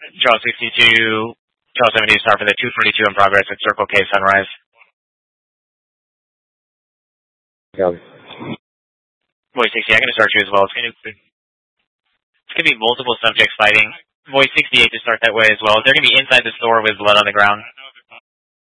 Draw 62, draw 70 start for the 242 in progress at Circle K Sunrise. Copy. Voice 60, I'm going to start you as well. It's going to be multiple subjects fighting. Voice 68 to start that way as well. They're going to be inside the store with blood on the ground.